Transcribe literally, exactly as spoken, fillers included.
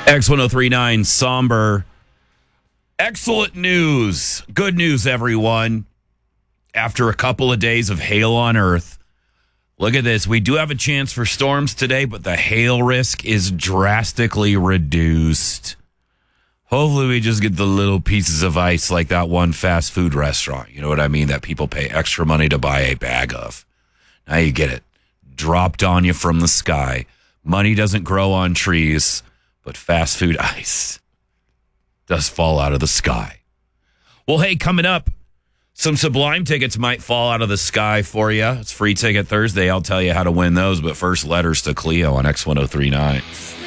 X ten thirty-nine, somber. Excellent news. Good news, everyone. After a couple of days of hail on Earth, look at this. We do have a chance for storms today, but the hail risk is drastically reduced. Hopefully we just get the little pieces of ice like that one fast food restaurant. You know what I mean? That people pay extra money to buy a bag of. Now you get it. Dropped on you from the sky. Money doesn't grow on trees, but fast food ice does fall out of the sky. Well, hey, coming up, some Sublime tickets might fall out of the sky for you. It's Free Ticket Thursday. I'll tell you how to win those. But first, letters to Cleo on X ten thirty-nine.